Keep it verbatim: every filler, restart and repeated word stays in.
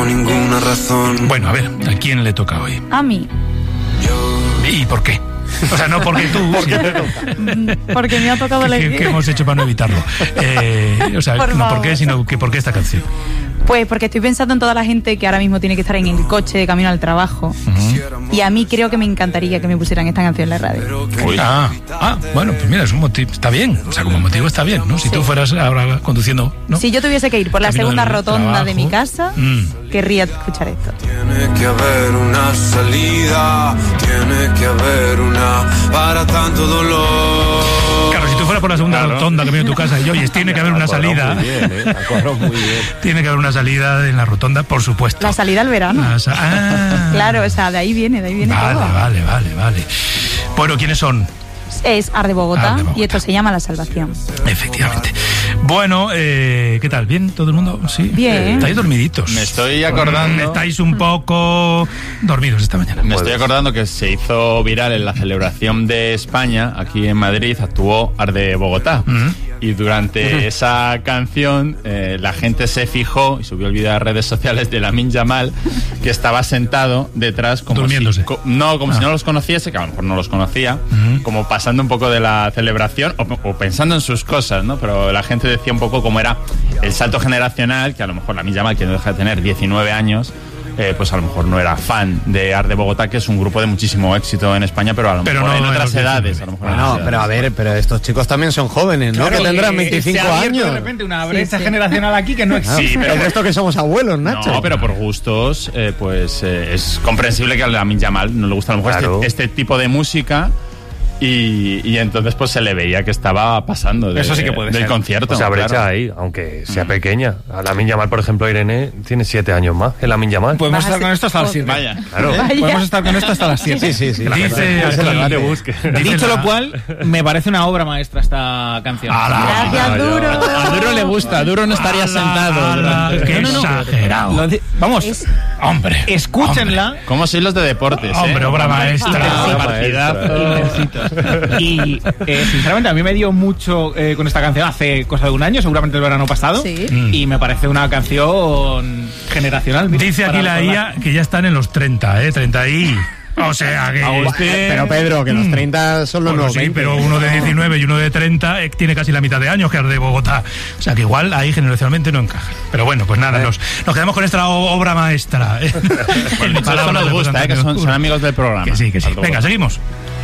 tengo ninguna razón. Bueno, a ver, ¿a quién le toca hoy? A mí. ¿Y por qué? O sea, no porque tú... ¿Por qué te toca? Porque me ha tocado elegir. ¿Qué, ¿Qué hemos hecho para no evitarlo? Eh, o sea, por no favor. por qué, sino que por qué esta canción. Pues porque estoy pensando en toda la gente que ahora mismo tiene que estar en el coche de camino al trabajo. Uh-huh. Y a mí creo que me encantaría que me pusieran esta canción en la radio. Uy. Ah, ah, bueno, pues mira, es un motivo, está bien. O sea, como motivo está bien, ¿no? Si sí. tú fueras ahora conduciendo, ¿no? Si yo tuviese que ir por la camino segunda rotonda trabajo. de mi casa, mm. querría escuchar esto. Tiene que haber una salida, tiene que haber una para tanto dolor. Claro, si tú fueras por la segunda claro. rotonda que viene de tu casa y oyes, tiene que haber una salida. Muy bien, ¿eh? Muy bien. Tiene que haber una salida en la rotonda, por supuesto. La salida al verano. La sa- ah. Claro, o sea, de ahí viene, de ahí viene vale, todo. Vale, vale, vale. Bueno, ¿quiénes son? Es Ar de Bogotá, Ar de Bogotá y esto se llama La Salvación. Efectivamente. Bueno, eh, ¿qué tal? ¿Bien? ¿Todo el mundo? Sí. Bien. ¿Estáis dormiditos? Me estoy acordando... Estáis un poco dormidos esta mañana. Me estoy acordando que se hizo viral en la celebración de España, aquí en Madrid, actuó Ar de Bogotá. Uh-huh. Y durante uh-huh. esa canción, eh, la gente se fijó y subió el vídeo a las redes sociales de Lamine Yamal, que estaba sentado detrás como durmiéndose. Si, co- no, como ah. si no los conociese, que a lo mejor no los conocía, uh-huh. como pasando un poco de la celebración o, o pensando en sus cosas, ¿no? Pero la gente decía un poco cómo era el salto generacional, que a lo mejor Lamine Yamal, que no deja de tener diecinueve años, eh, pues a lo mejor no era fan de Ar de Bogotá, que es un grupo de muchísimo éxito en España, pero a lo pero mejor no, en otras no, edades. A lo mejor no, pero a ver, pero estos chicos también son jóvenes, ¿no? Claro, que tendrán veinticinco se años. De repente una brecha sí, sí. generacional aquí que no existe. Sí, pero el resto que somos abuelos, Nacho. No, pero por gustos, eh, pues eh, es comprensible que a Lamine Yamal no le gusta a lo mejor claro. este, este tipo de música. Y, y entonces pues se le veía que estaba pasando de, Eso sí que puede del ser. concierto. O sea, brecha claro. ahí, aunque sea mm. pequeña. A Lamine Yamal, por ejemplo, Irene tiene siete años más. El Lamine Yamal. Podemos estar con esto hasta las siete. Vaya. Claro. Vaya. Podemos estar con esto hasta las siete. Sí, sí, sí. Dice, que la gente busque. Dicho la... lo cual, me parece una obra maestra esta canción. ¡Ala! Gracias, Duro. A Duro le gusta, Duro no estaría ¡Ala! sentado. ¡Ala! Durante... ¡Qué no, no, no. exagerado! Lo di- Vamos, Es- Hombre. escúchenla. Hombre. ¿Cómo sois los de deportes? Hombre, eh? obra maestra. Intensitos, partidazo. Y eh, sinceramente a mí me dio mucho eh, con esta canción hace cosa de un año, seguramente el verano pasado. Sí. Mm. Y me parece una canción generacional. Dice aquí la I A que ya están en los treinta, ¿eh? treinta y... O sea que... Este... Pero Pedro, que los treinta son los bueno, nuevos sí, veinte. pero uno de diecinueve y uno de treinta eh, tiene casi la mitad de años que Ar de Bogotá. O sea que igual ahí generacionalmente no encaja. Pero bueno, pues nada, nos, nos quedamos con esta o- obra maestra. Bueno, esto nos gusta, eh, que son, son amigos del programa. Que sí, que sí. Venga, seguimos.